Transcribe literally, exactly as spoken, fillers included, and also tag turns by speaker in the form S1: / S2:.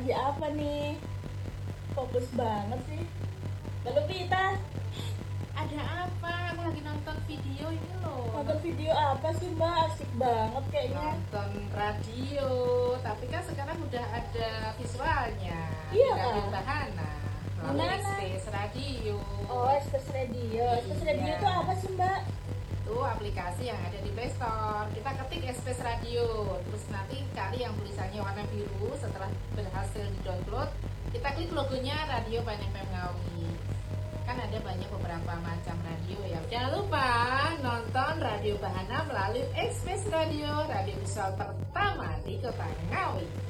S1: lagi apa nih? Fokus banget sih. Lalu Vita,
S2: Ada apa? Aku lagi nonton video ini loh.
S1: nonton video apa sih Mbak? Asik banget kayaknya.
S2: Nonton radio, tapi kan sekarang udah ada visualnya.
S1: Iya,
S2: di Radio
S1: Kak.
S2: Bahana. Melalui
S1: Mana?
S2: Space Radio.
S1: Oh, Express Radio. Express Radio
S2: Iya.
S1: itu apa sih Mbak?
S2: Itu aplikasi yang ada di Play Store. Kita ketik Space Radio, terus nanti cari yang tulisannya warna biru. Setelah berhasil di download, kita klik logonya Radio Bahana F M Ngawi. Kan ada banyak beberapa macam radio ya. Jangan lupa nonton Radio Bahana melalui Space Radio, radio visual pertama di Kota Ngawi.